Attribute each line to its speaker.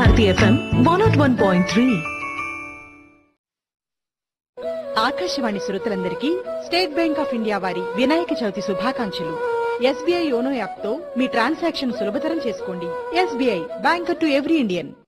Speaker 1: Bharati FM 101.3.
Speaker 2: Akashvani శ్రోతలందరికీ state bank of India వారి వినాయక చవితి శుభాకాంక్షలు. ఎస్బీఐ యోనో యాప్ తో మీ ట్రాన్సాక్షన్ సులభతరం చేసుకోండి. SBI, banker to every Indian.